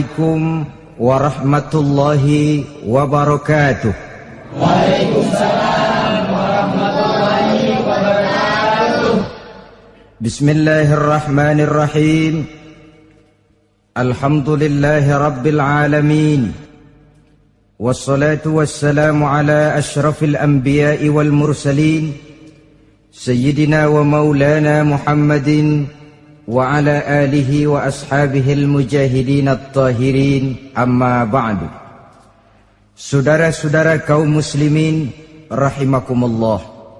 Assalamualaikum warahmatullahi wabarakatuh. Waalaikumsalam warahmatullahi wabarakatuh. Bismillahirrahmanirrahim. Alhamdulillahi rabbil alamin. Wassalatu wassalamu ala ashrafil anbiya'i wal mursalin, Sayyidina wa maulana Muhammadin wa ala alihi wa ashabihil mujahidin at-tahirin, amma ba'du. Saudara-saudara kaum muslimin rahimakumullah.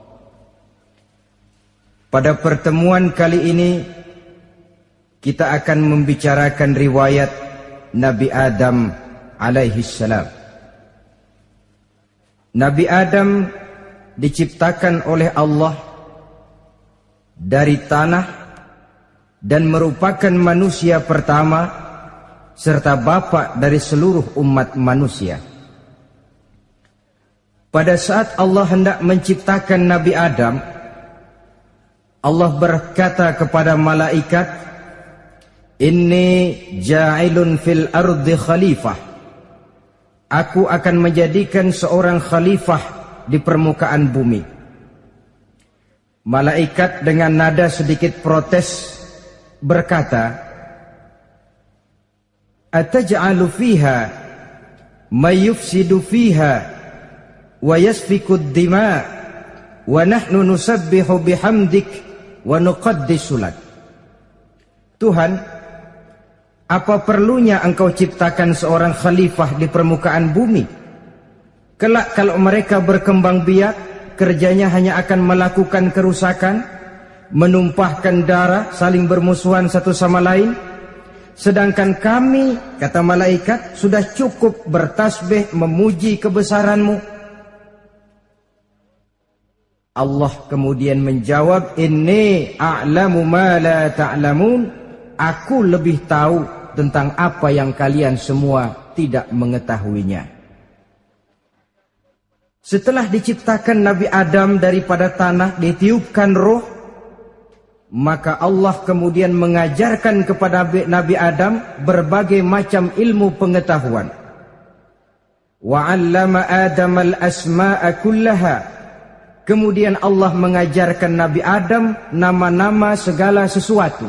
Pada pertemuan kali ini kita akan membicarakan riwayat Nabi Adam alaihi salam. Nabi Adam diciptakan oleh Allah dari tanah dan merupakan manusia pertama serta bapa dari seluruh umat manusia. Pada saat Allah hendak menciptakan Nabi Adam, Allah berkata kepada malaikat, "Inni ja'ilun fil ardi khalifah." Aku akan menjadikan seorang khalifah di permukaan bumi. Malaikat dengan nada sedikit protes berkata, "Ataj'alu fiha may yufsidu fiha wa yasfiku ad-dima wa nahnu nusabbihu bihamdik wa nuqaddisu lak." Tuhan, apa perlunya engkau ciptakan seorang khalifah di permukaan bumi? Kelak kalau mereka berkembang biak, kerjanya hanya akan melakukan kerusakan, menumpahkan darah, saling bermusuhan satu sama lain. Sedangkan kami, kata malaikat, sudah cukup bertasbih memuji kebesaranmu. Allah kemudian menjawab, "Inni a'lamu ma la ta'lamun." Aku lebih tahu tentang apa yang kalian semua tidak mengetahuinya. Setelah diciptakan Nabi Adam daripada tanah, ditiupkan roh, maka Allah kemudian mengajarkan kepada Nabi Adam berbagai macam ilmu pengetahuan. Wa 'allama Adam al-asma'a kullaha. Kemudian Allah mengajarkan Nabi Adam nama-nama segala sesuatu.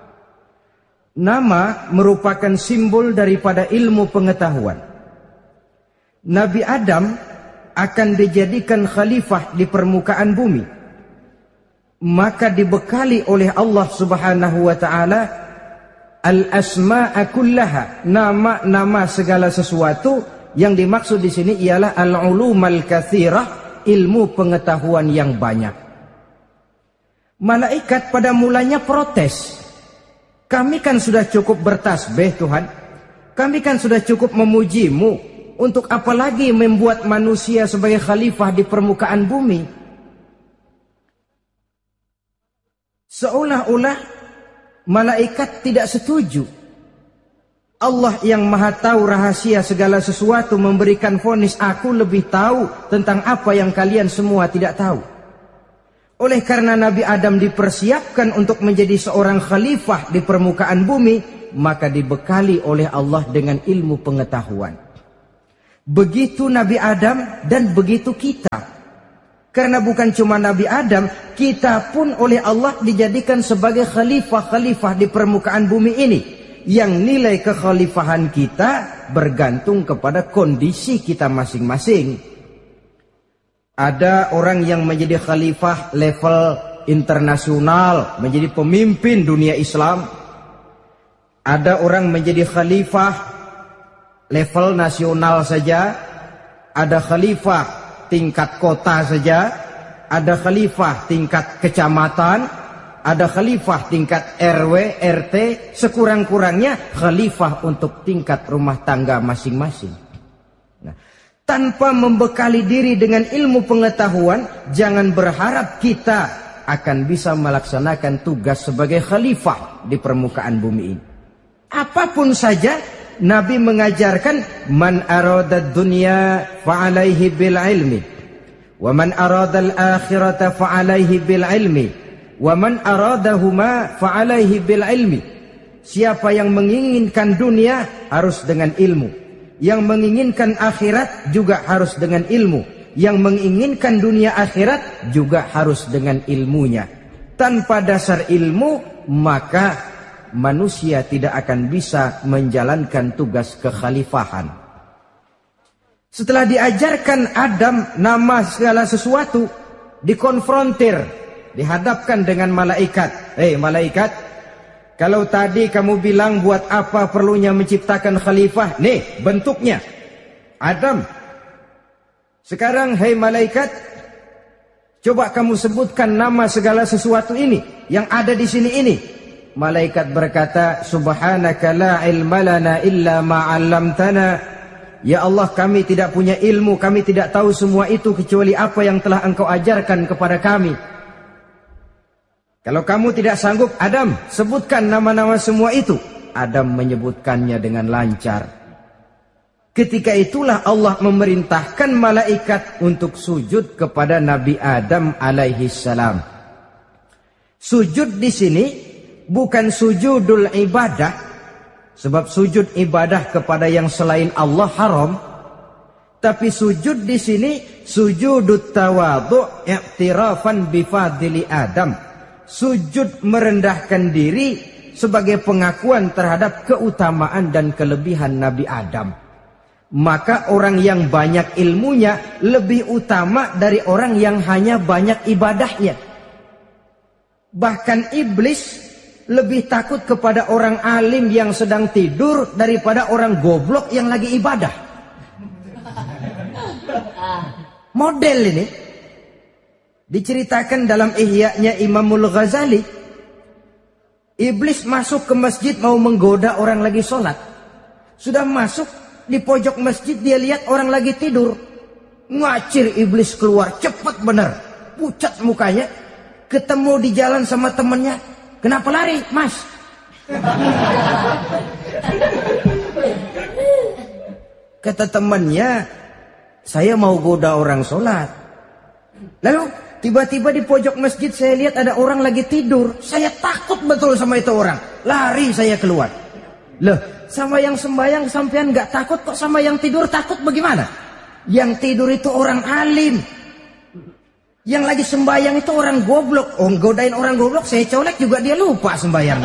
Nama merupakan simbol daripada ilmu pengetahuan. Nabi Adam akan dijadikan khalifah di permukaan bumi, maka dibekali oleh Allah Subhanahu wa taala al-asma'a kullaha, nama-nama segala sesuatu. Yang dimaksud di sini ialah al-ulumal katsirah, ilmu pengetahuan yang banyak. Malaikat pada mulanya protes. Kami kan sudah cukup bertasbih Tuhan. Kami kan sudah cukup memujimu. Untuk apa lagi membuat manusia sebagai khalifah di permukaan bumi? Seolah-olah malaikat tidak setuju. Allah yang maha tahu rahasia segala sesuatu memberikan vonis, aku lebih tahu tentang apa yang kalian semua tidak tahu. Oleh karena Nabi Adam dipersiapkan untuk menjadi seorang khalifah di permukaan bumi, maka dibekali oleh Allah dengan ilmu pengetahuan. Begitu Nabi Adam dan begitu kita. Karena bukan cuma Nabi Adam, kita pun oleh Allah dijadikan sebagai khalifah-khalifah di permukaan bumi ini. Yang nilai kekhalifahan kita bergantung kepada kondisi kita masing-masing. Ada orang yang menjadi khalifah level internasional, menjadi pemimpin dunia Islam. Ada orang menjadi khalifah level nasional saja. Ada khalifah tingkat kota saja, ada khalifah tingkat kecamatan, ada khalifah tingkat RW, RT, sekurang-kurangnya khalifah untuk tingkat rumah tangga masing-masing. Nah, tanpa membekali diri dengan ilmu pengetahuan, jangan berharap kita akan bisa melaksanakan tugas sebagai khalifah di permukaan bumi ini. Apapun saja, Nabi mengajarkan, man aradad dunya fa'alaihi bil ilmi, wa man aradal akhirata fa'alaihi bil ilmi, wa man aradahuma fa'alaihi bil ilmi. Siapa yang menginginkan dunia harus dengan ilmu. Yang menginginkan akhirat juga harus dengan ilmu. Yang menginginkan dunia akhirat juga harus dengan ilmunya. Tanpa dasar ilmu, maka manusia tidak akan bisa menjalankan tugas kekhalifahan. Setelah diajarkan Adam nama segala sesuatu, dikonfrontir, dihadapkan dengan malaikat. Malaikat, kalau tadi kamu bilang buat apa perlunya menciptakan khalifah? Nih bentuknya Adam. Sekarang malaikat, coba kamu sebutkan nama segala sesuatu ini yang ada di sini ini. Malaikat berkata, Subhanaka la ilma lana illa ma 'allamtana. Ya Allah, kami tidak punya ilmu, kami tidak tahu semua itu kecuali apa yang telah Engkau ajarkan kepada kami. Kalau kamu tidak sanggup, Adam, sebutkan nama-nama semua itu. Adam menyebutkannya dengan lancar. Ketika itulah Allah memerintahkan malaikat untuk sujud kepada Nabi Adam alaihi salam. Sujud di sini bukan sujudul ibadah, sebab sujud ibadah kepada yang selain Allah haram. Tapi sujud di sini sujudut tawadhu' i'tirafan bifadli Adam. Sujud merendahkan diri sebagai pengakuan terhadap keutamaan dan kelebihan Nabi Adam. Maka orang yang banyak ilmunya lebih utama dari orang yang hanya banyak ibadahnya. Bahkan iblis lebih takut kepada orang alim yang sedang tidur daripada orang goblok yang lagi ibadah. Model ini diceritakan dalam Ihya-nya Imamul Ghazali. Iblis masuk ke masjid mau menggoda orang lagi sholat. Sudah masuk di pojok masjid, dia lihat orang lagi tidur. Ngacir iblis keluar, cepat benar, pucat mukanya. Ketemu di jalan sama temennya. Kenapa lari, Mas? Kata temannya, saya mau goda orang sholat. Lalu tiba-tiba di pojok masjid saya lihat ada orang lagi tidur. Saya takut betul sama itu orang. Lari saya keluar. Loh, sama yang sembahyang sampean nggak takut, kok sama yang tidur takut bagaimana? Yang tidur itu orang alim. Yang lagi sembahyang itu orang goblok. Oh, godain orang goblok, saya colek juga dia lupa sembahyang.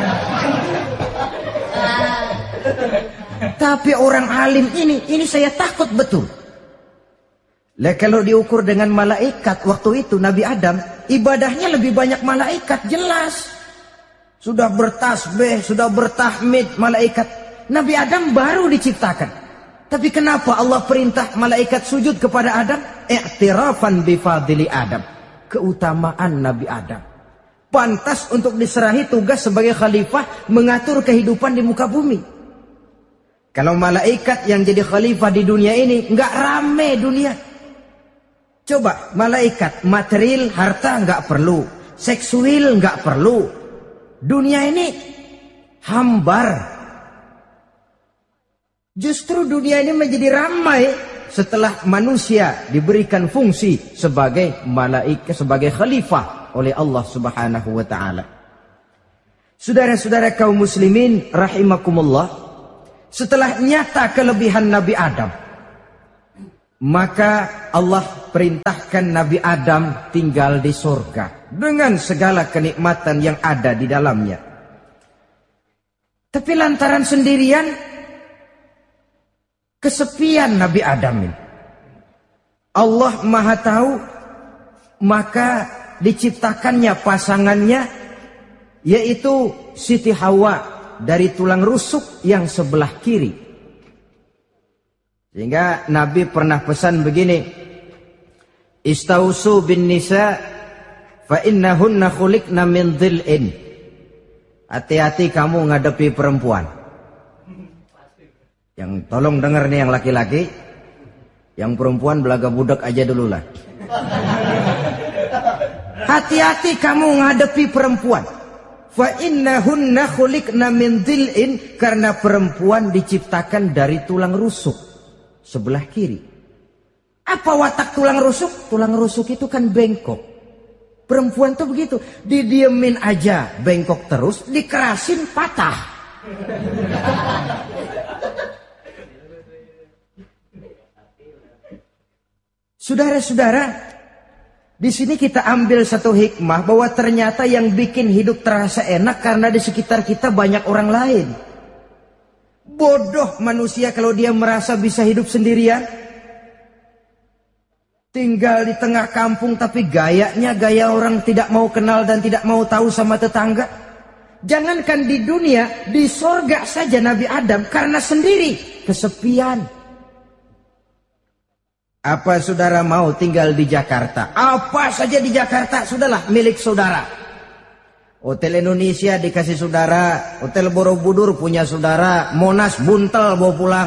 Tapi orang alim ini saya takut betul. Lah kalau diukur dengan malaikat waktu itu Nabi Adam, ibadahnya lebih banyak malaikat, jelas. Sudah bertasbih, sudah bertahmid malaikat. Nabi Adam baru diciptakan. Tapi kenapa Allah perintah malaikat sujud kepada Adam? I'tirafan bifadli Adam. Keutamaan Nabi Adam. Pantas untuk diserahi tugas sebagai khalifah mengatur kehidupan di muka bumi. Kalau malaikat yang jadi khalifah di dunia ini, nggak rame dunia. Coba malaikat, material, harta nggak perlu, seksual nggak perlu. Dunia ini hambar. Justru dunia ini menjadi ramai setelah manusia diberikan fungsi sebagai malaikat, sebagai khalifah oleh Allah Subhanahu wa taala. Saudara-saudara kaum muslimin rahimakumullah, setelah nyata kelebihan Nabi Adam, maka Allah perintahkan Nabi Adam tinggal di surga dengan segala kenikmatan yang ada di dalamnya. Tapi lantaran sendirian, kesepian Nabi Adam ini. Allah Maha Tahu, maka diciptakannya pasangannya, yaitu Siti Hawa dari tulang rusuk yang sebelah kiri. Sehingga Nabi pernah pesan begini, Istausu bin nisa fa innahunna khuliqna min dhil'in. Hati-hati kamu ngadepi perempuan. Yang tolong dengar nih yang laki-laki, yang perempuan belaga budak aja dulu lah. Hati-hati kamu ngadepi perempuan. Fa innahunna khuliqna min dhil'in, karena perempuan diciptakan dari tulang rusuk sebelah kiri. Apa watak tulang rusuk? Tulang rusuk itu kan bengkok. Perempuan tuh begitu, didiemin aja bengkok terus, dikerasin patah. Saudara-saudara, di sini kita ambil satu hikmah bahwa ternyata yang bikin hidup terasa enak karena di sekitar kita banyak orang lain. Bodoh manusia kalau dia merasa bisa hidup sendirian. Tinggal di tengah kampung tapi gayanya gaya orang tidak mau kenal dan tidak mau tahu sama tetangga. Jangankan di dunia, di sorga saja Nabi Adam karena sendiri, kesepian. Apa saudara mau tinggal di Jakarta? Apa saja di Jakarta, sudahlah milik saudara. Hotel Indonesia dikasih saudara, Hotel Borobudur punya saudara, Monas buntel bawa pulang.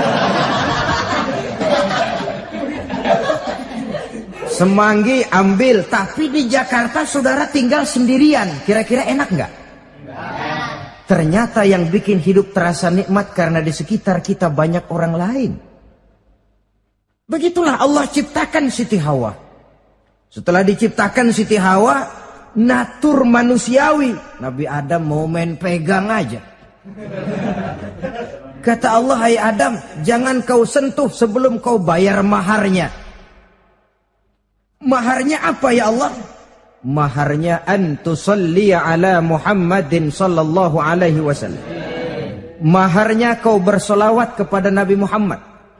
Semanggi ambil, tapi di Jakarta saudara tinggal sendirian. Kira-kira enak nggak? Ternyata yang bikin hidup terasa nikmat karena di sekitar kita banyak orang lain. Begitulah Allah ciptakan Siti Hawa. Setelah diciptakan Siti Hawa, natur manusiawi. Nabi Adam mau main pegang aja. Kata Allah, hai Adam, jangan kau sentuh sebelum kau bayar maharnya. Maharnya apa ya Allah? Maharnya antusalliya ala Muhammadin sallallahu alaihi wasallam. Maharnya kau bersolawat kepada Nabi Muhammad.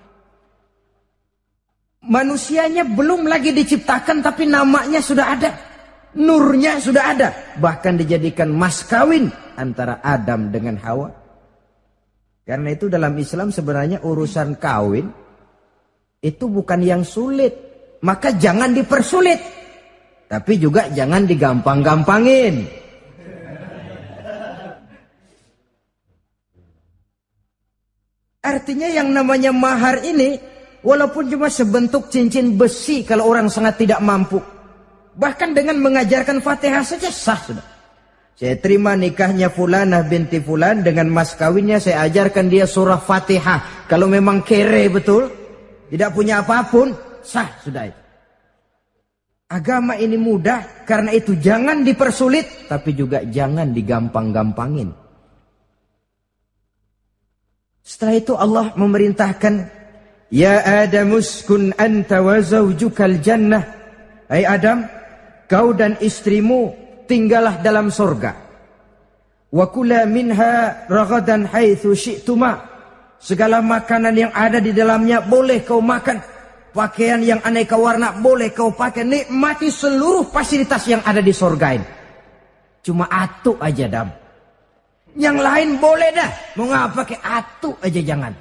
Manusianya belum lagi diciptakan tapi namanya sudah ada. Nurnya sudah ada. Bahkan dijadikan mas kawin antara Adam dengan Hawa. Karena itu dalam Islam sebenarnya urusan kawin itu bukan yang sulit. Maka jangan dipersulit. Tapi juga jangan digampang-gampangin. Artinya yang namanya mahar ini walaupun cuma sebentuk cincin besi kalau orang sangat tidak mampu. Bahkan dengan mengajarkan Fatihah saja sah sudah. Saya terima nikahnya Fulanah binti Fulan, dengan mas kawinnya saya ajarkan dia surah Fatihah. Kalau memang kere betul, tidak punya apapun, sah sudah itu. Agama ini mudah, karena itu jangan dipersulit, tapi juga jangan digampang-gampangin. Setelah itu Allah memerintahkan, ya Adam uskun anta wa zawjukal jannah. Hai Adam, kau dan istrimu tinggallah dalam surga. Wa kula minha ragadan haitsu syi'tuma. Segala makanan yang ada di dalamnya boleh kau makan. Pakaian yang aneka warna boleh kau pakai. Nikmati seluruh fasilitas yang ada di surga ini. Cuma atu aja Adam. Yang lain boleh dah. Mau ngapa pakai atu aja jangan.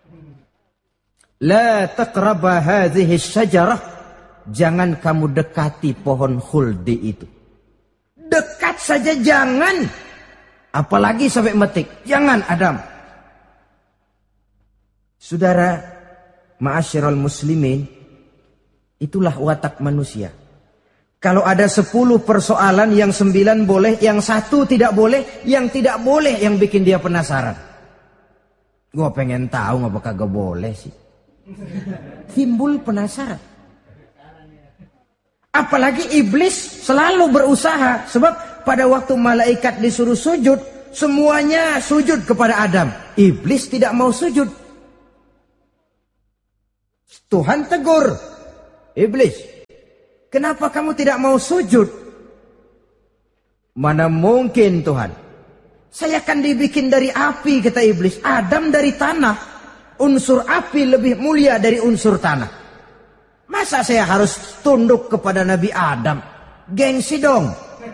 La taqraba hadhihi syajarah. Jangan kamu dekati pohon khuldi itu. Dekat saja jangan. Apalagi sampai metik. Jangan Adam. Saudara, ma'asyiral muslimin, itulah watak manusia. Kalau ada 10 persoalan, yang 9 boleh, yang 1 tidak boleh, yang tidak boleh yang bikin dia penasaran. Gua pengen tahu ngapa kagak boleh sih. Timbul penasaran. Apalagi iblis selalu berusaha. Sebab pada waktu malaikat disuruh sujud, semuanya sujud kepada Adam. Iblis tidak mau sujud. Tuhan tegur, iblis, kenapa kamu tidak mau sujud? Mana mungkin Tuhan. Saya kan dibikin dari api, kata iblis. Adam dari tanah. Unsur api lebih mulia dari unsur tanah. Masa saya harus tunduk kepada Nabi Adam? Gengsi dong.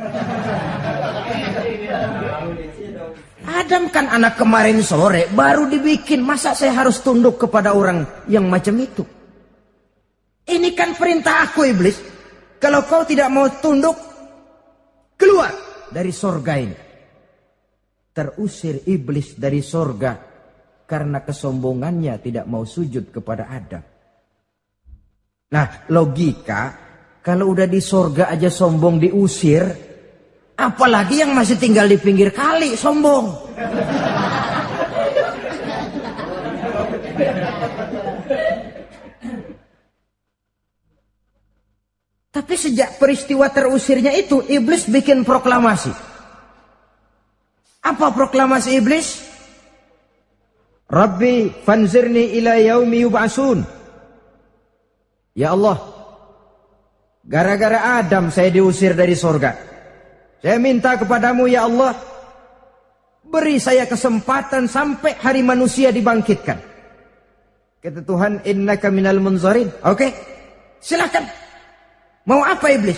Adam kan anak kemarin sore, baru dibikin. Masa saya harus tunduk kepada orang yang macam itu? Ini kan perintah aku iblis. Kalau kau tidak mau tunduk, keluar dari sorga ini. Terusir iblis dari sorga karena kesombongannya tidak mau sujud kepada Adam. Nah, logika, kalau udah di sorga aja sombong diusir, apalagi yang masih tinggal di pinggir kali sombong. Tapi sejak peristiwa terusirnya itu, iblis bikin proklamasi. Apa proklamasi iblis? Rabbi fanzirni ila yaumi yub'asun. Ya Allah, gara-gara Adam saya diusir dari surga. Saya minta kepadamu ya Allah, beri saya kesempatan sampai hari manusia dibangkitkan. Kata Tuhan, innaka minal munzarin. Oke, silakan. Mau apa iblis?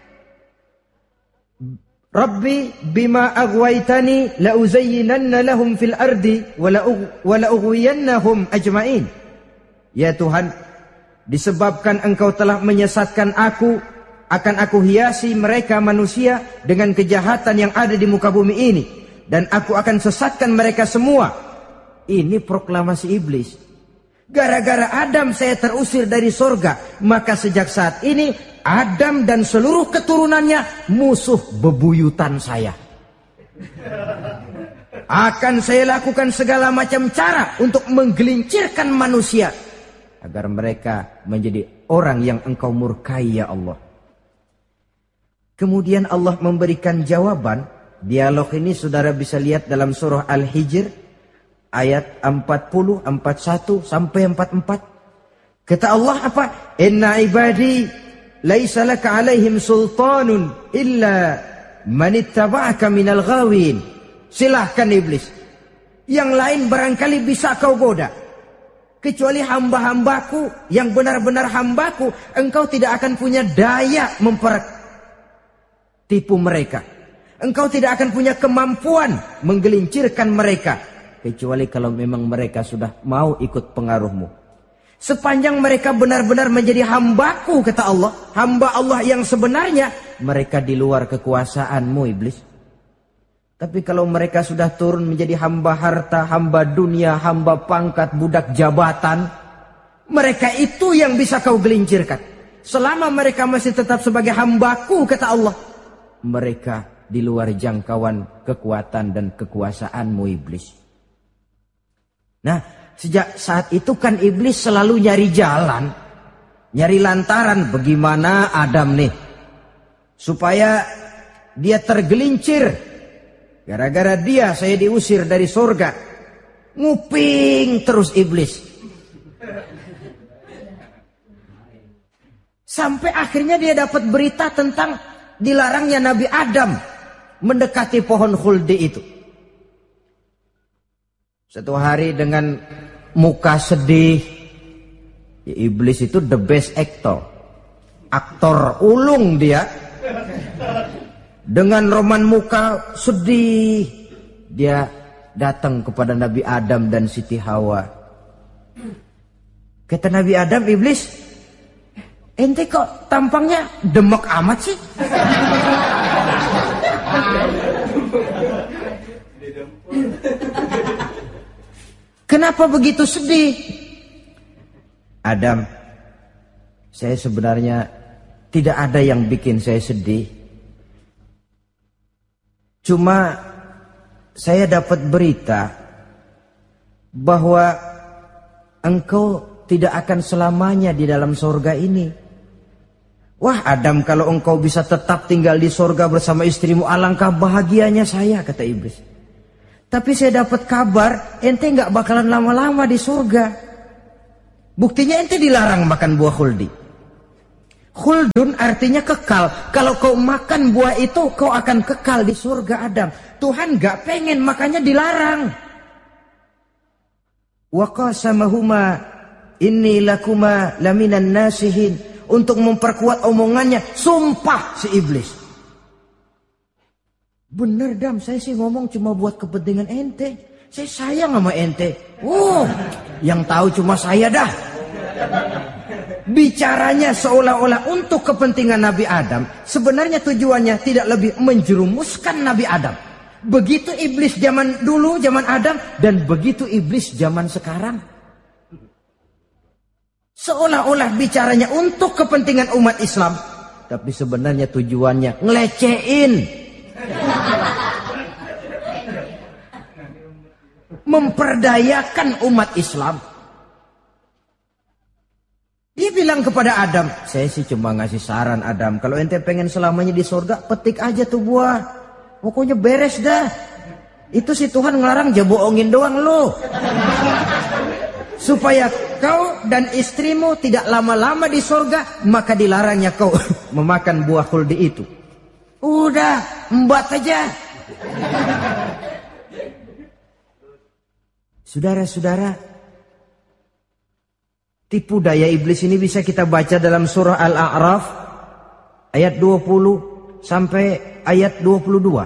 Rabbi bima aghwaytani la uzayyinanna lahum fil ardi wa la ughwiyannahum ajma'in. Ya Tuhan, disebabkan engkau telah menyesatkan aku, akan aku hiasi mereka manusia dengan kejahatan yang ada di muka bumi ini, dan aku akan sesatkan mereka semua. Ini proklamasi iblis. Gara-gara Adam saya terusir dari surga, maka sejak saat ini Adam dan seluruh keturunannya musuh bebuyutan saya. Akan saya lakukan segala macam cara untuk menggelincirkan manusia agar mereka menjadi orang yang engkau murkai ya Allah. Kemudian Allah memberikan jawaban. Dialog ini saudara bisa lihat dalam surah Al-Hijr ayat 40, 41 sampai 44. Kata Allah apa? Inna ibadi laisa laka alaihim sultanun illa man ittaba'aka minal ghawin. Silahkan iblis. Yang lain barangkali bisa kau goda. Kecuali hamba-hambaku yang benar-benar hambaku, engkau tidak akan punya daya mempertipu mereka. Engkau tidak akan punya kemampuan menggelincirkan mereka. Kecuali kalau memang mereka sudah mau ikut pengaruhmu. Sepanjang mereka benar-benar menjadi hambaku, kata Allah, hamba Allah yang sebenarnya, mereka di luar kekuasaanmu iblis. Tapi kalau mereka sudah turun menjadi hamba harta, hamba dunia, hamba pangkat, budak jabatan, mereka itu yang bisa kau gelincirkan. Selama mereka masih tetap sebagai hambaku, kata Allah, mereka di luar jangkauan kekuatan dan kekuasaanmu iblis. Nah, sejak saat itu kan iblis selalu nyari jalan, nyari lantaran bagaimana Adam nih supaya dia tergelincir. Gara-gara dia saya diusir dari surga. Nguping terus iblis. Sampai akhirnya dia dapat berita tentang dilarangnya Nabi Adam mendekati pohon khuldi itu. Satu hari dengan muka sedih, ya iblis itu the best actor. Aktor ulung dia. Dengan roman muka sedih, dia datang kepada Nabi Adam dan Siti Hawa. Kata Nabi Adam, iblis, ente kok tampangnya demek amat sih? Kenapa begitu sedih? Adam, saya sebenarnya tidak ada yang bikin saya sedih. Cuma saya dapat berita bahwa engkau tidak akan selamanya di dalam surga ini. Wah Adam, kalau engkau bisa tetap tinggal di surga bersama istrimu, alangkah bahagianya saya, kata iblis. Tapi saya dapat kabar ente nggak bakalan lama-lama di surga. Buktinya ente dilarang makan buah khuldi. Khuldun artinya kekal. Kalau kau makan buah itu kau akan kekal di surga Adam. Tuhan gak pengen, makanya dilarang. Wa qasamahuma inni lakuma laminan nasihin. Untuk memperkuat omongannya, sumpah si iblis. Bener Dam, saya sih ngomong cuma buat kepentingan ente. Saya sayang sama ente. Yang tahu cuma saya dah. Bicaranya seolah-olah untuk kepentingan Nabi Adam. Sebenarnya tujuannya tidak lebih menjerumuskan Nabi Adam. Begitu iblis zaman dulu, zaman Adam, dan begitu iblis zaman sekarang. Seolah-olah bicaranya untuk kepentingan umat Islam, tapi sebenarnya tujuannya ngelecehin, memperdayakan umat Islam. Dia bilang kepada Adam, saya sih cuma ngasih saran Adam, kalau ente pengen selamanya di surga, petik aja tuh buah. Pokoknya beres dah. Itu si Tuhan ngelarang aja bohongin doang lo. Supaya kau dan istrimu tidak lama-lama di surga, maka dilarangnya kau memakan buah khuldi itu. Udah, embat aja. Saudara-saudara, tipu daya iblis ini bisa kita baca dalam surah Al-A'raf ayat 20 sampai ayat 22.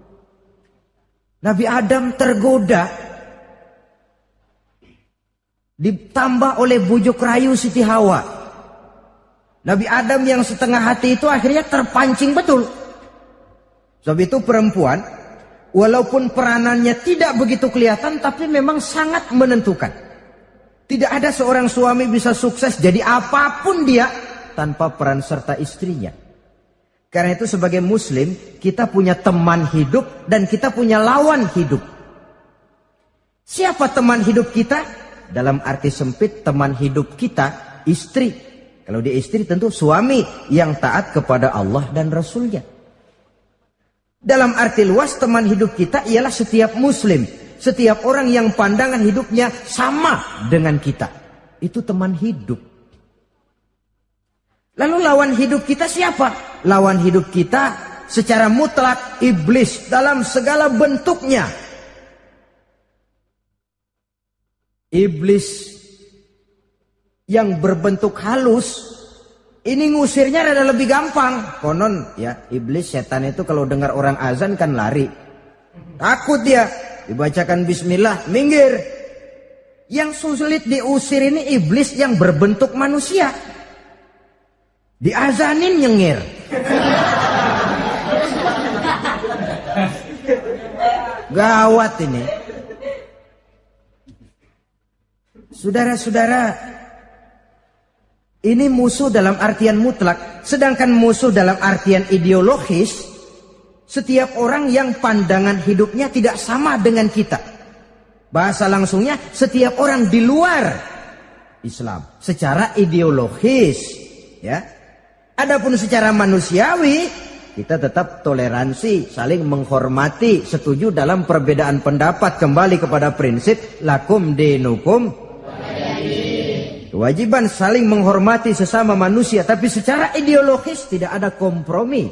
Nabi Adam tergoda, ditambah oleh bujuk rayu Siti Hawa. Nabi Adam yang setengah hati itu akhirnya terpancing betul. Sebab itu perempuan, walaupun peranannya tidak begitu kelihatan, tapi memang sangat menentukan. Tidak ada seorang suami bisa sukses jadi apapun dia tanpa peran serta istrinya. Karena itu sebagai muslim, kita punya teman hidup dan kita punya lawan hidup. Siapa teman hidup kita? Dalam arti sempit, teman hidup kita istri. Kalau dia istri tentu suami yang taat kepada Allah dan Rasulnya. Dalam arti luas, teman hidup kita ialah setiap muslim, setiap orang yang pandangan hidupnya sama dengan kita. Itu teman hidup. Lalu lawan hidup kita siapa? Lawan hidup kita secara mutlak iblis dalam segala bentuknya. Iblis yang berbentuk halus, ini ngusirnya ada lebih gampang. Konon ya, iblis setan itu kalau dengar orang azan kan lari. Takut dia, dibacakan bismillah, minggir. Yang sulit diusir ini iblis yang berbentuk manusia. Diazanin nyengir. Gawat ini. Saudara-saudara, ini musuh dalam artian mutlak. Sedangkan musuh dalam artian ideologis, setiap orang yang pandangan hidupnya tidak sama dengan kita. Bahasa langsungnya, setiap orang di luar Islam secara ideologis, ya. Adapun secara manusiawi, kita tetap toleransi, saling menghormati, setuju dalam perbedaan pendapat, kembali kepada prinsip lakum dinukum. Kewajiban saling menghormati sesama manusia, tapi secara ideologis tidak ada kompromi.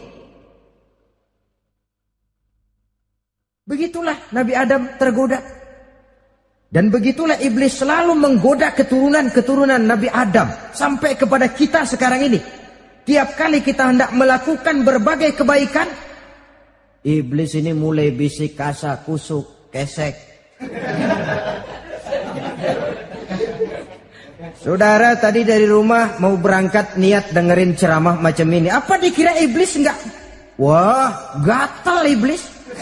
Begitulah Nabi Adam tergoda. Dan begitulah iblis selalu menggoda keturunan-keturunan Nabi Adam sampai kepada kita sekarang ini. Tiap kali kita hendak melakukan berbagai kebaikan, iblis ini mulai bisik kasa, kusuk, kesek. Saudara tadi dari rumah mau berangkat niat dengerin ceramah macam ini. Apa dikira iblis enggak? Wah, gatal iblis.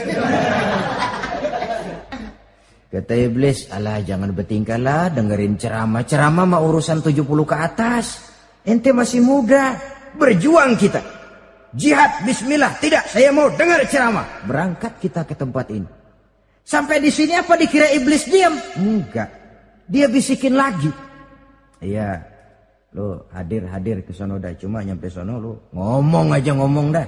Kata iblis, alah jangan bertingkah lah dengerin ceramah. Ceramah mah urusan 70 ke atas. Ente masih muda. Berjuang kita. Jihad, bismillah. Tidak, saya mau dengar ceramah. Berangkat kita ke tempat ini. Sampai di sini apa dikira iblis diam? Enggak. Dia bisikin lagi. Iya, lo hadir ke sono dah. Cuma nyampe sono lo ngomong aja dah.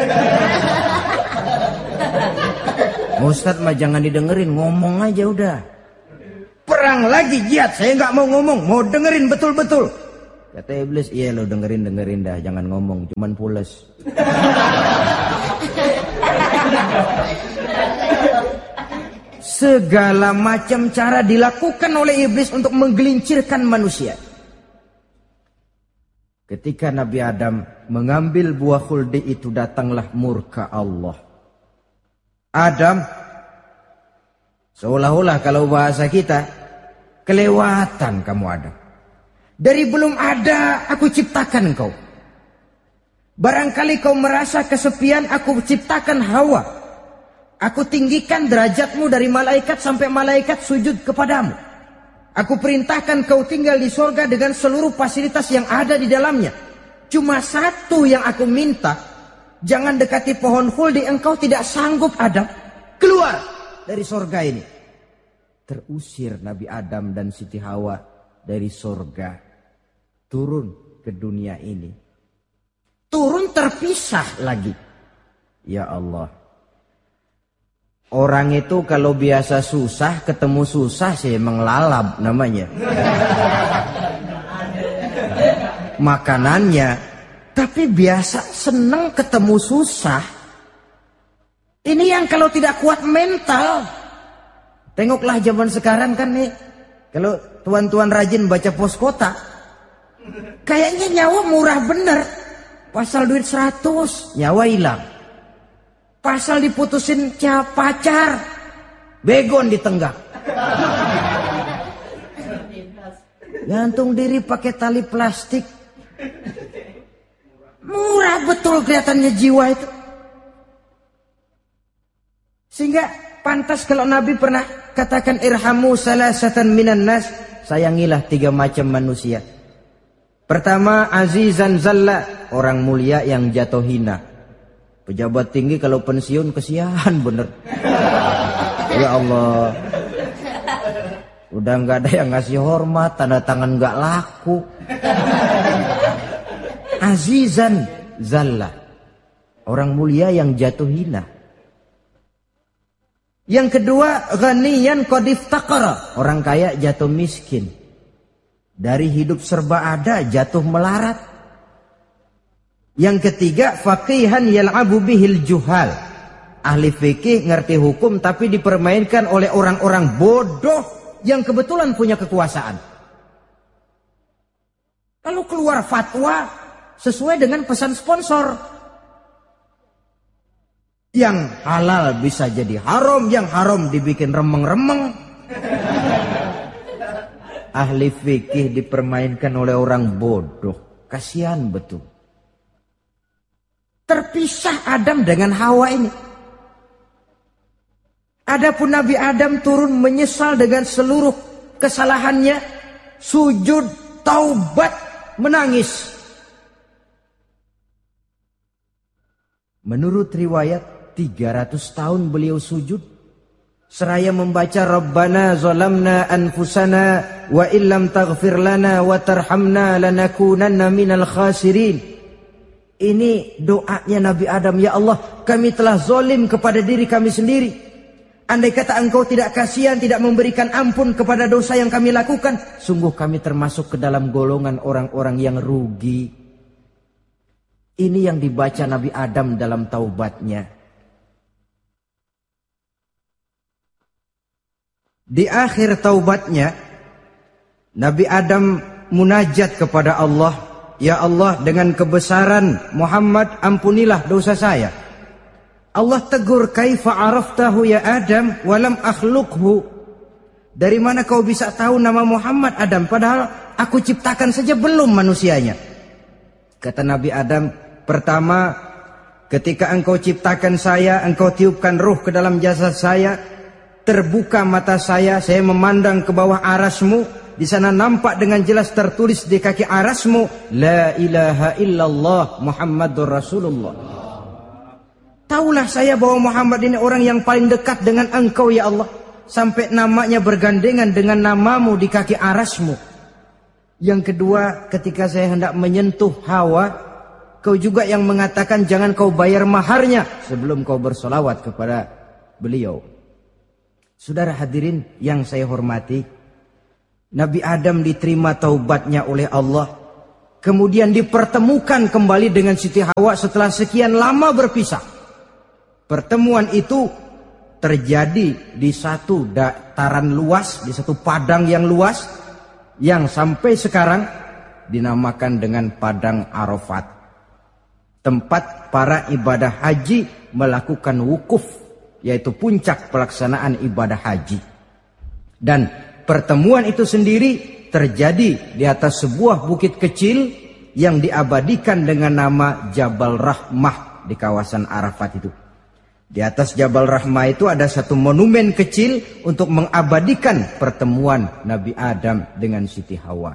Ustadz mah jangan didengerin, ngomong aja udah. Perang lagi jihad, saya nggak mau ngomong, mau dengerin betul-betul. Kata iblis, iya lo dengerin dah, jangan ngomong, cuman pules. Segala macam cara dilakukan oleh iblis untuk menggelincirkan manusia. Ketika Nabi Adam mengambil buah khuldi itu, datanglah murka Allah. Adam, seolah-olah kalau bahasa kita, kelewatan kamu Adam. Dari belum ada aku ciptakan kau. Barangkali kau merasa kesepian, aku ciptakan Hawa. Aku tinggikan derajatmu dari malaikat sampai malaikat sujud kepadamu. Aku perintahkan kau tinggal di surga dengan seluruh fasilitas yang ada di dalamnya. Cuma satu yang aku minta, jangan dekati pohon khuldi, engkau tidak sanggup Adam. Keluar dari surga ini. Terusir Nabi Adam dan Siti Hawa dari surga. Turun ke dunia ini. Turun terpisah lagi. Ya Allah. Orang itu kalau biasa susah, ketemu susah sih emang lalab namanya. Makanannya, tapi biasa seneng ketemu susah. Ini yang kalau tidak kuat mental. Tengoklah zaman sekarang kan nih, kalau tuan-tuan rajin baca pos kota, kayaknya nyawa murah bener. Pasal duit 100, nyawa hilang. Pasal diputusin pacar, begon ditenggak. Gantung diri pakai tali plastik. Murah betul kelihatannya jiwa itu. Sehingga pantas kalau Nabi pernah katakan irhamu salasatan minan nas, sayangilah 3 macam manusia. Pertama, azizan zalla, orang mulia yang jatuh hina. Pejabat tinggi kalau pensiun kesian bener. Ya Allah, udah nggak ada yang ngasih hormat, tanda tangan nggak laku. Azizan zalla, orang mulia yang jatuh hina. Yang kedua, ghaniyan qad iftaqara, orang kaya jatuh miskin. Dari hidup serba ada jatuh melarat. Yang ketiga, faqihan yal'abu bihil juhal, ahli fikih ngerti hukum tapi dipermainkan oleh orang-orang bodoh yang kebetulan punya kekuasaan. Lalu keluar fatwa sesuai dengan pesan sponsor. Yang halal bisa jadi haram, yang haram dibikin remeng-remeng. Ahli fikih dipermainkan oleh orang bodoh. Kasihan betul. Terpisah Adam dengan Hawa ini. Adapun Nabi Adam turun menyesal dengan seluruh kesalahannya. Sujud, taubat, menangis. Menurut riwayat 300 tahun beliau sujud. Seraya membaca Rabbana zalamna anfusana wa illam taghfir lana wa tarhamna lanakunanna minal khasirin. Ini doanya Nabi Adam, ya Allah, kami telah zalim kepada diri kami sendiri. Andai kata engkau tidak kasihan, tidak memberikan ampun kepada dosa yang kami lakukan, sungguh kami termasuk ke dalam golongan orang-orang yang rugi. Ini yang dibaca Nabi Adam dalam taubatnya. Di akhir taubatnya, Nabi Adam munajat kepada Allah, ya Allah, dengan kebesaran Muhammad ampunilah dosa saya. Allah tegur, kaifa araftahu ya Adam walam akhluqhu. Dari mana kau bisa tahu nama Muhammad Adam, padahal aku ciptakan saja belum manusianya. Kata Nabi Adam, pertama, ketika engkau ciptakan saya, engkau tiupkan ruh ke dalam jasad saya, terbuka mata saya memandang ke bawah arasmu. Di sana nampak dengan jelas tertulis di kaki arasmu, la ilaha illallah Muhammadur Rasulullah. Taulah saya bahwa Muhammad ini orang yang paling dekat dengan engkau ya Allah, sampai namanya bergandengan dengan namamu di kaki arasmu. Yang kedua, ketika saya hendak menyentuh Hawa, kau juga yang mengatakan jangan kau bayar maharnya sebelum kau bersolawat kepada beliau. Saudara hadirin yang saya hormati, Nabi Adam diterima taubatnya oleh Allah. Kemudian dipertemukan kembali dengan Siti Hawa setelah sekian lama berpisah. Pertemuan itu terjadi di satu dataran luas, di satu padang yang luas, yang sampai sekarang dinamakan dengan Padang Arafat. Tempat para ibadah haji melakukan wukuf, yaitu puncak pelaksanaan ibadah haji. Dan pertemuan itu sendiri terjadi di atas sebuah bukit kecil yang diabadikan dengan nama Jabal Rahmah di kawasan Arafat itu. Di atas Jabal Rahmah itu ada satu monumen kecil untuk mengabadikan pertemuan Nabi Adam dengan Siti Hawa.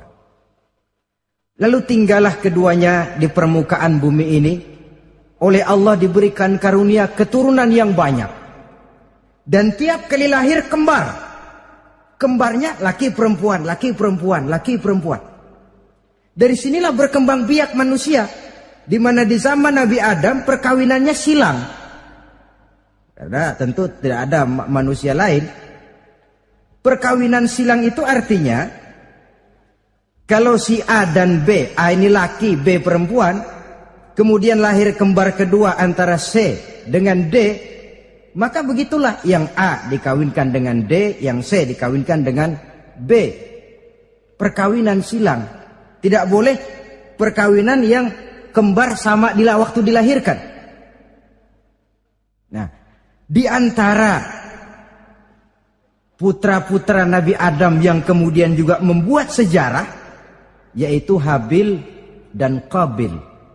Lalu tinggallah keduanya di permukaan bumi ini. Oleh Allah diberikan karunia keturunan yang banyak. Dan tiap kali lahir kembar. Kembarnya laki perempuan, laki perempuan, laki perempuan. Dari sinilah berkembang biak manusia. Di mana di zaman Nabi Adam perkawinannya silang. Karena tentu tidak ada manusia lain. Perkawinan silang itu artinya kalau si A dan B, A ini laki, B perempuan, kemudian lahir kembar kedua antara C dengan D, maka begitulah yang A dikawinkan dengan D, yang C dikawinkan dengan B. Perkawinan silang. Tidak boleh perkawinan yang kembar sama di waktu dilahirkan. Nah, di antara putra-putra Nabi Adam yang kemudian juga membuat sejarah, yaitu Habil dan Qabil.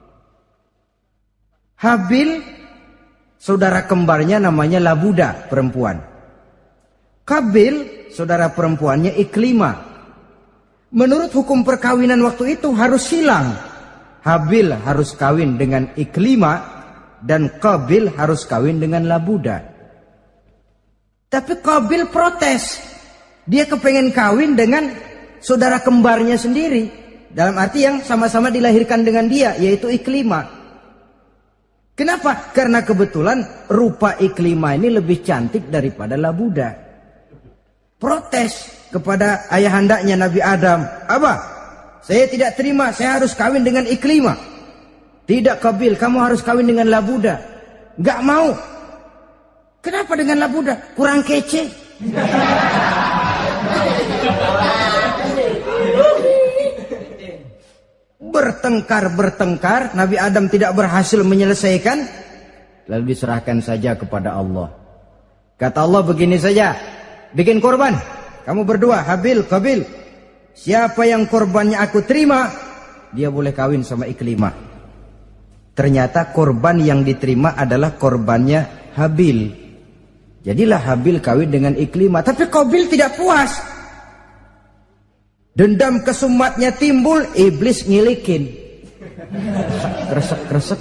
Habil, saudara kembarnya namanya Labuda, perempuan. Qabil, saudara perempuannya Iklimah. Menurut hukum perkawinan waktu itu harus silang. Habil harus kawin dengan Iklimah dan Qabil harus kawin dengan Labuda. Tapi Qabil protes. Dia kepengen kawin dengan saudara kembarnya sendiri. Dalam arti yang sama-sama dilahirkan dengan dia, yaitu Iklimah. Kenapa? Karena kebetulan rupa Iklimah ini lebih cantik daripada Labuda. Protes kepada ayahandanya Nabi Adam. Abah, saya tidak terima, saya harus kawin dengan Iklimah. Tidak Qabil, kamu harus kawin dengan Labuda. Gak mau. Kenapa dengan Labuda? Kurang kece. Bertengkar, Nabi Adam tidak berhasil menyelesaikan. Lalu diserahkan saja kepada Allah. Kata Allah begini saja, bikin korban. Kamu berdua, Habil, Qabil. Siapa yang korbannya aku terima, dia boleh kawin sama Iklimah. Ternyata korban yang diterima adalah korbannya Habil. Jadilah Habil kawin dengan Iklimah. Tapi Qabil tidak puas. Dendam kesumatnya timbul, iblis ngilikin. Kresek.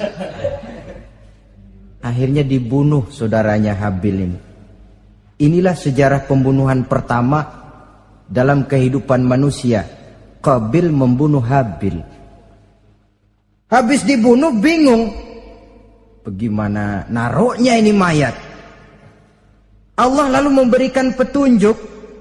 Akhirnya dibunuh saudaranya Habil ini. Inilah sejarah pembunuhan pertama dalam kehidupan manusia. Qabil membunuh Habil. Habis dibunuh bingung. Bagaimana naruhnya ini mayat? Allah lalu memberikan petunjuk.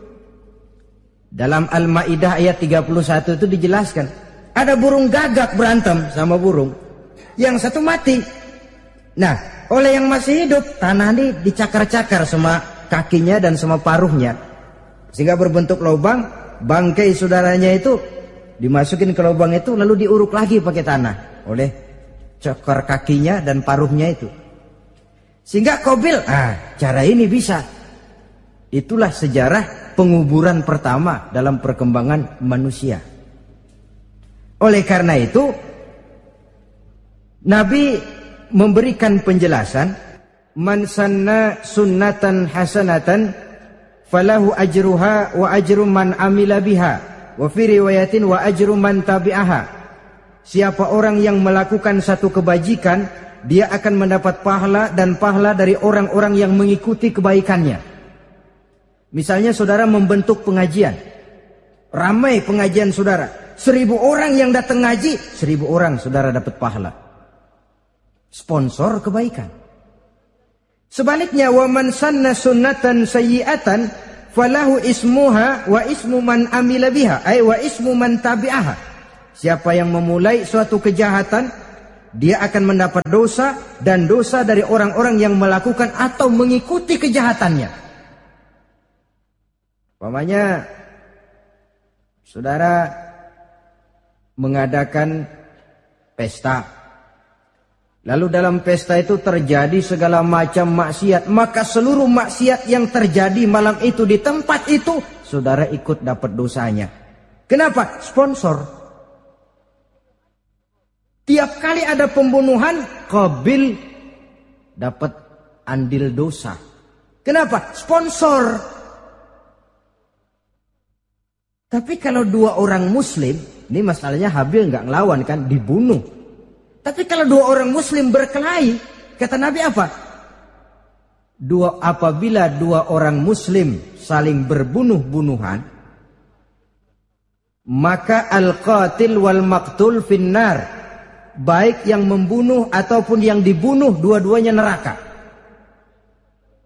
Dalam Al-Maidah ayat 31 itu dijelaskan. Ada burung gagak berantem sama burung. Yang satu mati. Nah, oleh yang masih hidup, tanah ini dicakar-cakar sama kakinya dan sama paruhnya. Sehingga berbentuk lubang, bangkai saudaranya itu dimasukin ke lubang itu lalu diuruk lagi pakai tanah oleh cakar kakinya dan paruhnya itu. Sehingga Qabil, cara ini bisa. Itulah sejarah penguburan pertama dalam perkembangan manusia. Oleh karena itu, Nabi memberikan penjelasan, man sanna sunnatan hasanatan falahu ajruha wa ajru man amila biha wa fi riwayatin wa ajru man tabi'aha. Siapa orang yang melakukan satu kebajikan, dia akan mendapat pahala dan pahala dari orang-orang yang mengikuti kebaikannya. Misalnya saudara membentuk pengajian, ramai pengajian saudara, 1000 orang yang datang ngaji, 1000 orang saudara dapat pahala. Sponsor kebaikan. Sebaliknya, wa man sanna sunnatan sayyi'atan falahu ismuha wa ismu man amila biha, ay wa ismu man tabi'aha. Siapa yang memulai suatu kejahatan, dia akan mendapat dosa dan dosa dari orang-orang yang melakukan atau mengikuti kejahatannya. Umpamanya saudara mengadakan pesta, lalu dalam pesta itu terjadi segala macam maksiat, maka seluruh maksiat yang terjadi malam itu di tempat itu, saudara ikut dapat dosanya. Kenapa? Sponsor. Tiap kali ada pembunuhan, Qabil dapat andil dosa. Kenapa? Sponsor. Tapi kalau 2 orang muslim, ini masalahnya Habil nggak ngelawan kan, dibunuh. Tapi kalau 2 orang muslim berkelahi, kata Nabi apa? Apabila 2 orang muslim saling berbunuh-bunuhan, maka al-qatil wal maqtul finnar. Baik yang membunuh ataupun yang dibunuh, dua-duanya neraka.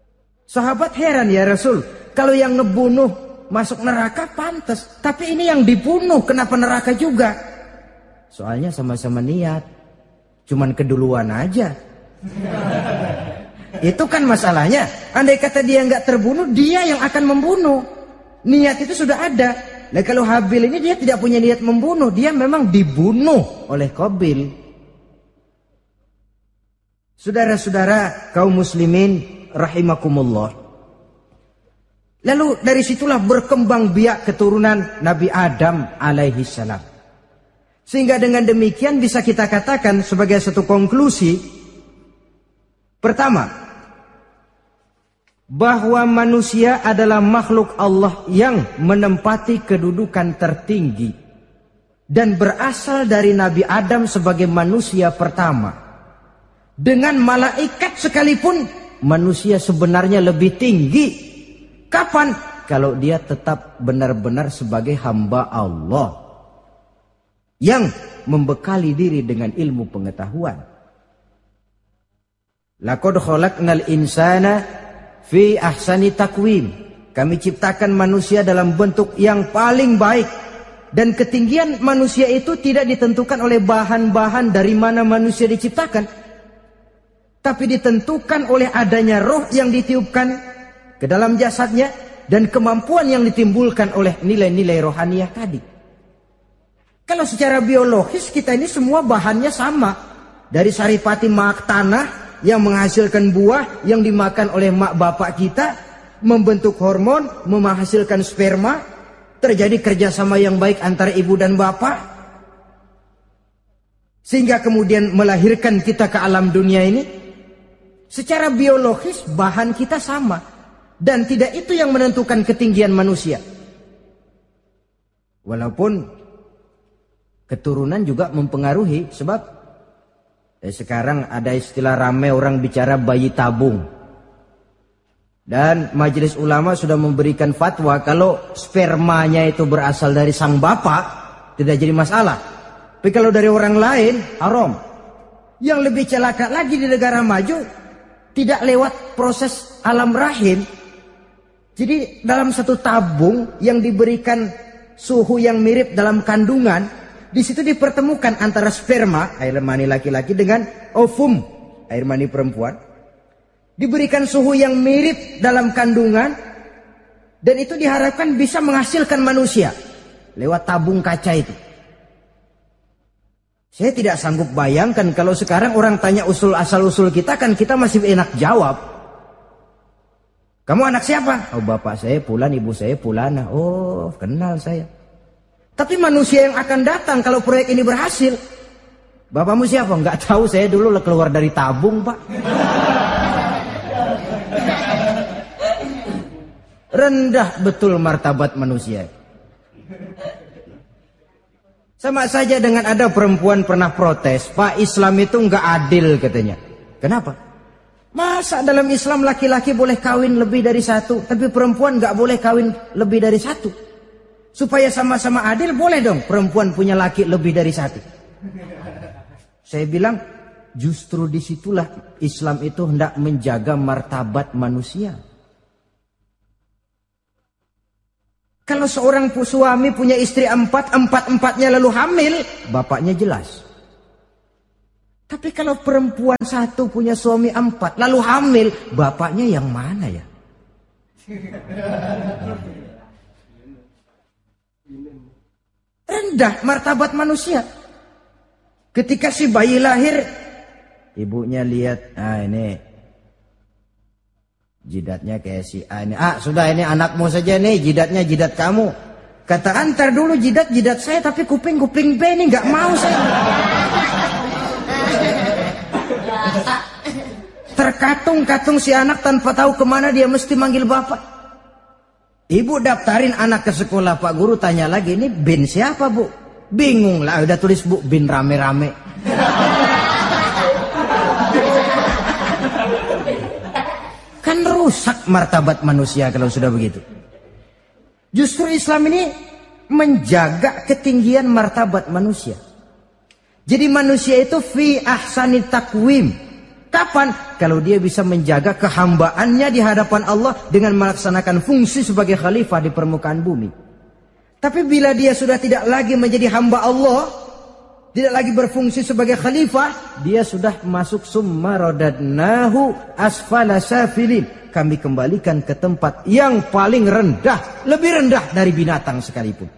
Sahabat heran, ya Rasul, kalau yang ngebunuh masuk neraka pantas, tapi ini yang dibunuh kenapa neraka juga? Soalnya sama-sama niat, cuman keduluan aja. Itu kan masalahnya. Andai kata dia nggak terbunuh, dia yang akan membunuh. Niat itu sudah ada. Nah kalau Habil ini dia tidak punya niat membunuh, dia memang dibunuh oleh Qabil. Saudara-saudara kaum muslimin rahimakumullah. Lalu dari situlah berkembang biak keturunan Nabi Adam alaihi salam. Sehingga dengan demikian bisa kita katakan sebagai satu konklusi, pertama, bahwa manusia adalah makhluk Allah yang menempati kedudukan tertinggi dan berasal dari Nabi Adam sebagai manusia pertama. Dengan malaikat sekalipun, manusia sebenarnya lebih tinggi. Kapan? Kalau dia tetap benar-benar sebagai hamba Allah yang membekali diri dengan ilmu pengetahuan. Laqad khalaqnal insana fi ahsani taqwim. Kami ciptakan manusia dalam bentuk yang paling baik. Dan ketinggian manusia itu tidak ditentukan oleh bahan-bahan dari mana manusia diciptakan, tapi ditentukan oleh adanya roh yang ditiupkan ke dalam jasadnya dan kemampuan yang ditimbulkan oleh nilai-nilai rohaniah tadi. Kalau secara biologis kita ini semua bahannya sama. Dari saripati mak tanah yang menghasilkan buah yang dimakan oleh mak bapak kita, membentuk hormon, menghasilkan sperma, terjadi kerjasama yang baik antara ibu dan bapak, sehingga kemudian melahirkan kita ke alam dunia ini. Secara biologis bahan kita sama, dan tidak itu yang menentukan ketinggian manusia. Walaupun keturunan juga mempengaruhi, sebab sekarang ada istilah ramai orang bicara bayi tabung. Dan majelis ulama sudah memberikan fatwa kalau spermanya itu berasal dari sang bapak, tidak jadi masalah. Tapi kalau dari orang lain, haram. Yang lebih celaka lagi di negara maju, tidak lewat proses alam rahim. Jadi dalam satu tabung yang diberikan suhu yang mirip dalam kandungan, di situ dipertemukan antara sperma, air mani laki-laki, dengan ovum, air mani perempuan. Diberikan suhu yang mirip dalam kandungan, dan itu diharapkan bisa menghasilkan manusia lewat tabung kaca itu. Saya tidak sanggup bayangkan kalau sekarang orang tanya usul asal-usul kita, kan kita masih enak jawab. Kamu anak siapa? Oh, bapak saya Fulan, ibu saya Fulana. Oh, kenal saya. Tapi manusia yang akan datang kalau proyek ini berhasil, bapakmu siapa? Enggak tahu, saya dulu keluar dari tabung, Pak. Rendah betul martabat manusia. Sama saja dengan ada perempuan pernah protes, Pak, Islam itu enggak adil katanya. Kenapa? Masa dalam Islam laki-laki boleh kawin lebih dari satu, tapi perempuan enggak boleh kawin lebih dari satu? Supaya sama-sama adil, boleh dong perempuan punya laki lebih dari satu. Saya bilang justru disitulah Islam itu hendak menjaga martabat manusia. Kalau seorang suami punya istri empat-empatnya lalu hamil, bapaknya jelas. Tapi kalau perempuan satu punya suami 4 lalu hamil, bapaknya yang mana ya? Rendah martabat manusia. Ketika si bayi lahir, ibunya lihat, ini jidatnya kayak si A ini. Sudah, ini anakmu saja nih, jidatnya jidat kamu. Kata, antar dulu jidat saya, tapi kuping B ini nggak mau saya. Terkatung-katung si anak tanpa tahu kemana dia mesti manggil bapak. Ibu daftarin anak ke sekolah, Pak Guru tanya lagi, ini bin siapa, Bu? Bingung lah, udah tulis Bu, bin rame-rame. Kan rusak martabat manusia kalau sudah begitu. Justru Islam ini menjaga ketinggian martabat manusia. Jadi manusia itu fi ahsani taqwim, Kapan? Kalau dia bisa menjaga kehambaannya di hadapan Allah dengan melaksanakan fungsi sebagai khalifah di permukaan bumi. Tapi bila dia sudah tidak lagi menjadi hamba Allah, tidak lagi berfungsi sebagai khalifah, dia sudah masuk summa radadnahu asfala safilin. Kami kembalikan ke tempat yang paling rendah, lebih rendah dari binatang sekalipun.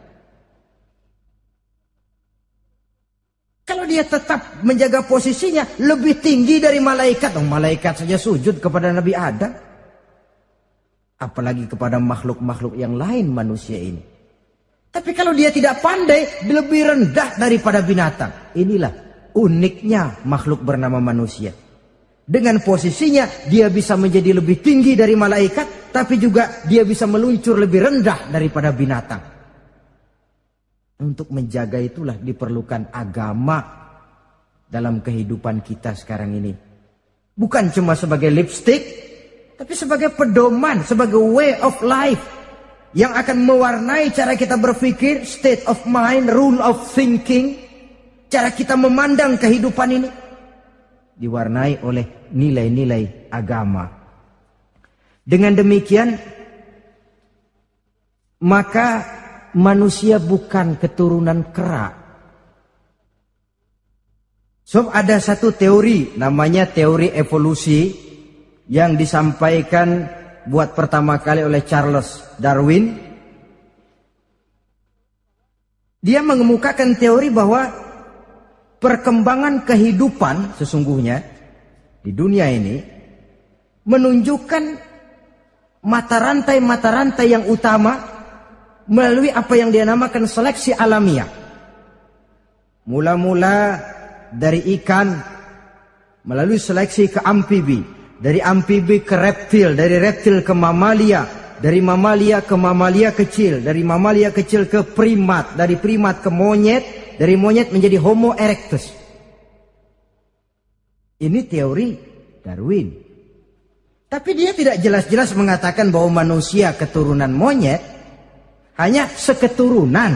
Kalau dia tetap menjaga posisinya lebih tinggi dari malaikat, malaikat saja sujud kepada Nabi Adam, apalagi kepada makhluk-makhluk yang lain manusia ini. Tapi kalau dia tidak pandai, lebih rendah daripada binatang. Inilah uniknya makhluk bernama manusia. Dengan posisinya dia bisa menjadi lebih tinggi dari malaikat, tapi juga dia bisa meluncur lebih rendah daripada binatang. Untuk menjaga itulah diperlukan agama dalam kehidupan kita sekarang ini. Bukan cuma sebagai lipstick, tapi sebagai pedoman, sebagai way of life yang akan mewarnai cara kita berpikir, state of mind, rule of thinking, cara kita memandang kehidupan ini diwarnai oleh nilai-nilai agama. Dengan demikian, maka manusia bukan keturunan kera. So, ada satu teori namanya teori evolusi yang disampaikan buat pertama kali oleh Charles Darwin. Dia mengemukakan teori bahwa perkembangan kehidupan sesungguhnya di dunia ini menunjukkan mata rantai yang utama melalui apa yang dia namakan seleksi alamiah. Mula-mula dari ikan melalui seleksi ke amfibi, dari amfibi ke reptil, dari reptil ke mamalia, dari mamalia ke mamalia kecil, dari mamalia kecil ke primat, dari primat ke monyet, dari monyet menjadi Homo erectus. Ini teori Darwin. Tapi dia tidak jelas-jelas mengatakan bahwa manusia keturunan monyet, hanya seketurunan.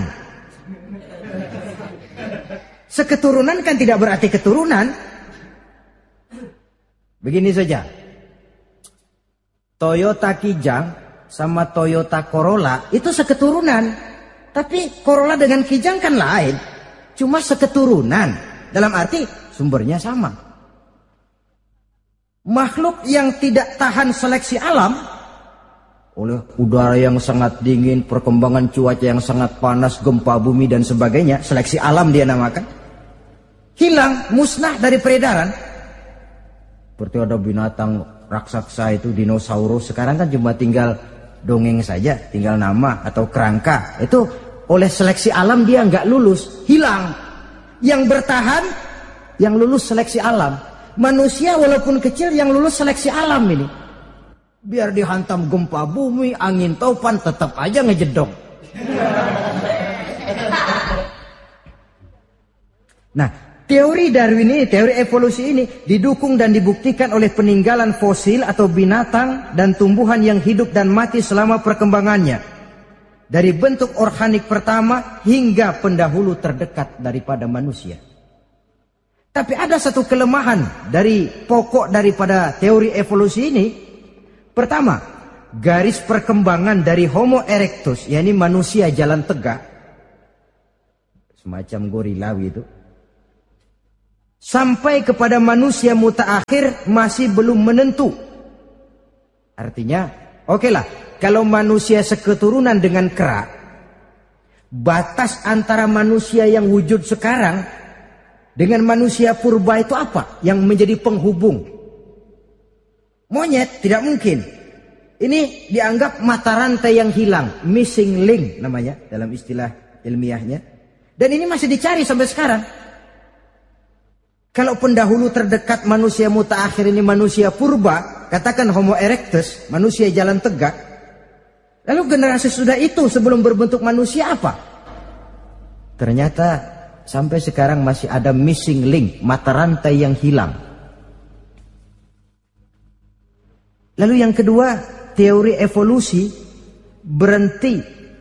Seketurunan kan tidak berarti keturunan. Begini saja, Toyota Kijang sama Toyota Corolla itu seketurunan. Tapi Corolla dengan Kijang kan lain. Cuma seketurunan. Dalam arti sumbernya sama. Makhluk yang tidak tahan seleksi alam, oleh udara yang sangat dingin, perkembangan cuaca yang sangat panas, gempa bumi dan sebagainya, seleksi alam dia namakan, hilang, musnah dari peredaran. Seperti ada binatang raksasa itu, dinosaurus, sekarang kan cuma tinggal dongeng saja, tinggal nama atau kerangka. Itu oleh seleksi alam dia nggak lulus, hilang. Yang bertahan, yang lulus seleksi alam. Manusia walaupun kecil yang lulus seleksi alam ini. Biar dihantam gempa bumi, angin topan, tetap aja ngejedok. Nah, teori Darwin ini, teori evolusi ini didukung dan dibuktikan oleh peninggalan fosil atau binatang dan tumbuhan yang hidup dan mati selama perkembangannya. Dari bentuk organik pertama hingga pendahulu terdekat daripada manusia. Tapi ada satu kelemahan dari pokok daripada teori evolusi ini. Pertama, garis perkembangan dari Homo erectus, yakni manusia jalan tegak, semacam gorilawi itu, sampai kepada manusia mutaakhir masih belum menentu. Artinya, okelah, kalau manusia seketurunan dengan kera, batas antara manusia yang wujud sekarang dengan manusia purba itu apa? Yang menjadi penghubung? Monyet tidak mungkin. Ini dianggap mata rantai yang hilang, missing link namanya dalam istilah ilmiahnya. Dan ini masih dicari sampai sekarang. Kalau pendahulu terdekat manusia mutaakhir ini manusia purba, katakan Homo erectus, manusia jalan tegak. Lalu generasi sudah itu sebelum berbentuk manusia apa? Ternyata sampai sekarang masih ada missing link, mata rantai yang hilang. Lalu yang kedua, teori evolusi berhenti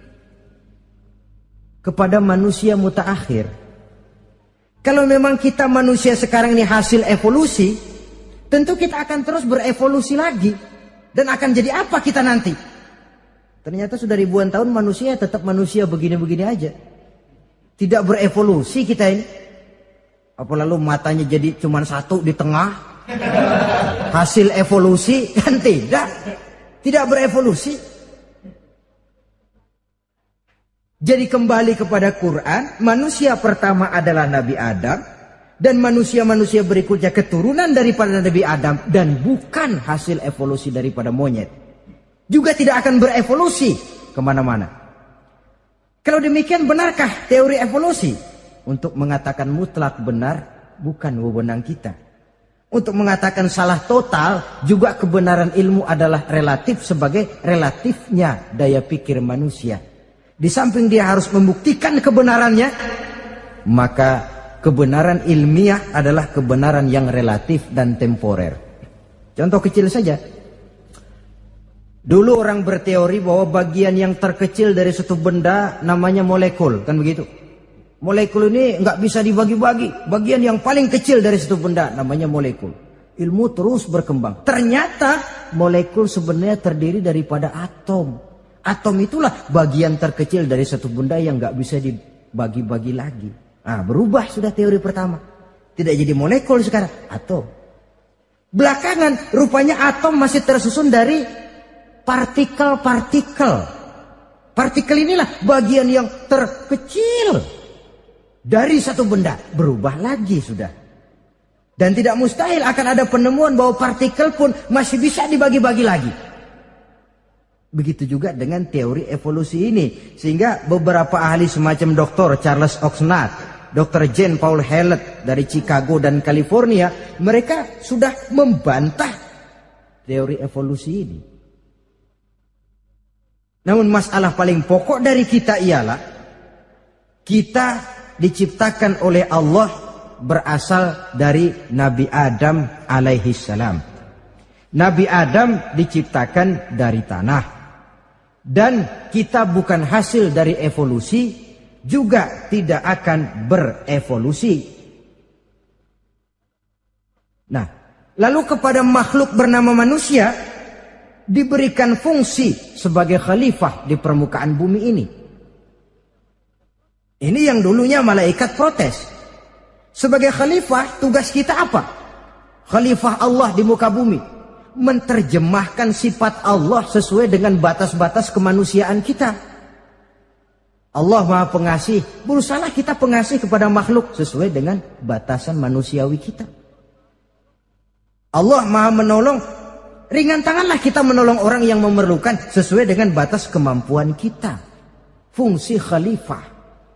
kepada manusia mutaakhir. Kalau memang kita manusia sekarang ini hasil evolusi, tentu kita akan terus berevolusi lagi. Dan akan jadi apa kita nanti? Ternyata sudah ribuan tahun manusia tetap manusia begini-begini aja. Tidak berevolusi kita ini. Apa lalu matanya jadi cuma satu di tengah? Hasil evolusi? Kan tidak. Tidak berevolusi. Jadi kembali kepada Quran, manusia pertama adalah Nabi Adam. Dan manusia-manusia berikutnya keturunan daripada Nabi Adam. Dan bukan hasil evolusi daripada monyet. Juga tidak akan berevolusi kemana-mana. Kalau demikian benarkah teori evolusi? Untuk mengatakan mutlak benar, bukan wewenang kita. Untuk mengatakan salah total, juga kebenaran ilmu adalah relatif sebagai relatifnya daya pikir manusia. Di samping dia harus membuktikan kebenarannya, maka kebenaran ilmiah adalah kebenaran yang relatif dan temporer. Contoh kecil saja. Dulu orang berteori bahwa bagian yang terkecil dari suatu benda namanya molekul, kan begitu? Molekul ini nggak bisa dibagi-bagi. Bagian yang paling kecil dari suatu benda namanya molekul. Ilmu terus berkembang. Ternyata molekul sebenarnya terdiri daripada atom. Atom itulah bagian terkecil dari satu benda yang nggak bisa dibagi-bagi lagi. Nah, berubah sudah teori pertama. Tidak jadi molekul sekarang, atom. Belakangan rupanya atom masih tersusun dari partikel-partikel. Partikel inilah bagian yang terkecil dari satu benda. Berubah lagi sudah. Dan tidak mustahil akan ada penemuan bahwa partikel pun masih bisa dibagi-bagi lagi. Begitu juga dengan teori evolusi ini. Sehingga beberapa ahli semacam Dr. Charles Oxnard, Dr. Jane Paul Hallett dari Chicago dan California, mereka sudah membantah teori evolusi ini. Namun masalah paling pokok dari kita ialah kita diciptakan oleh Allah berasal dari Nabi Adam alaihi salam. Nabi Adam diciptakan dari tanah. Dan kita bukan hasil dari evolusi, juga tidak akan berevolusi. Nah, lalu kepada makhluk bernama manusia diberikan fungsi sebagai khalifah di permukaan bumi ini. Ini yang dulunya malaikat protes. Sebagai khalifah, tugas kita apa? Khalifah Allah di muka bumi. Menerjemahkan sifat Allah sesuai dengan batas-batas kemanusiaan kita. Allah Maha Pengasih, berusahalah kita pengasih kepada makhluk sesuai dengan batasan manusiawi kita. Allah Maha Menolong, ringan tanganlah kita menolong orang yang memerlukan sesuai dengan batas kemampuan kita. Fungsi khalifah.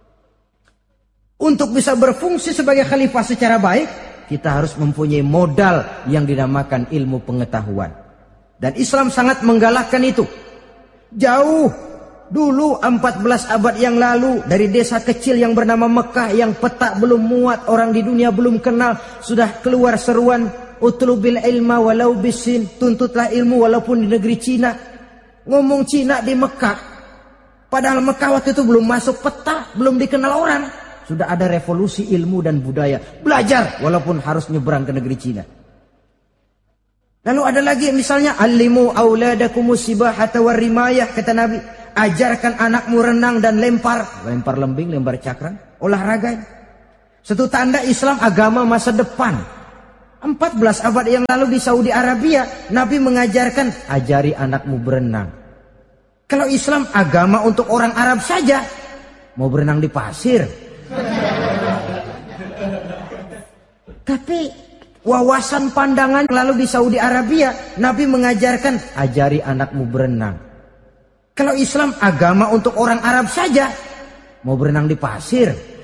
Untuk bisa berfungsi sebagai khalifah secara baik, kita harus mempunyai modal yang dinamakan ilmu pengetahuan. Dan Islam sangat menggalakkan itu. Jauh dulu 14 abad yang lalu, dari desa kecil yang bernama Mekah yang peta belum muat, orang di dunia belum kenal, sudah keluar seruan utlubil ilma walau bisin, tuntutlah ilmu walaupun di negeri Cina. Ngomong Cina di Mekah, padahal Mekah waktu itu belum masuk peta, belum dikenal orang. Sudah ada revolusi ilmu dan budaya. Belajar walaupun harus nyebrang ke negeri Cina. Lalu ada lagi misalnya alimu auladakumus sibahata warrimayah, kata Nabi. Ajarkan anakmu renang dan lempar. Lempar lembing, lempar cakram. Olahraga. Satu tanda Islam agama masa depan. 14 abad yang lalu di Saudi Arabia, Nabi mengajarkan ajari anakmu berenang. Kalau Islam agama untuk orang Arab saja, mau berenang di pasir. Tapi wawasan pandangan lalu di Saudi Arabia, Nabi mengajarkan ajari anakmu berenang. Kalau Islam agama untuk orang Arab saja, mau berenang di pasir.